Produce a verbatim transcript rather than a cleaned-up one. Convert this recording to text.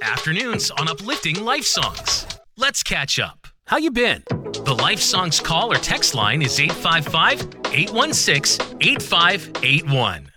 afternoons on Uplifting Life Songs. Let's catch up. How you been? The Life Songs call or text line is eight five five, eight one six, eight five eight one.